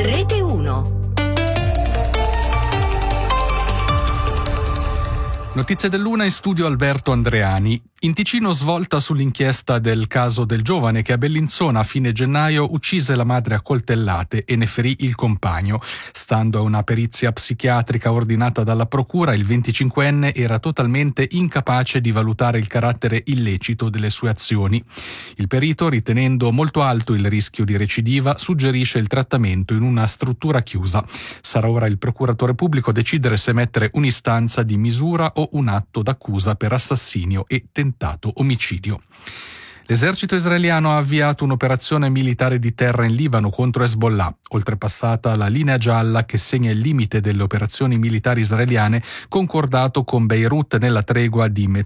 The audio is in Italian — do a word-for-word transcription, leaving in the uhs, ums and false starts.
Rete uno. Notizie dell'una, in studio Alberto Andreani. In Ticino svolta sull'inchiesta del caso del giovane che a Bellinzona a fine gennaio uccise la madre a coltellate e ne ferì il compagno. Stando a una perizia psichiatrica ordinata dalla procura, il venticinquenne era totalmente incapace di valutare il carattere illecito delle sue azioni. Il perito, ritenendo molto alto il rischio di recidiva, suggerisce il trattamento in una struttura chiusa. Sarà ora il procuratore pubblico a decidere se mettere un'istanza di misura o un atto d'accusa per assassinio e tentato omicidio. L'esercito israeliano ha avviato un'operazione militare di terra in Libano contro Hezbollah, oltrepassata la linea gialla che segna il limite delle operazioni militari israeliane concordato con Beirut nella tregua di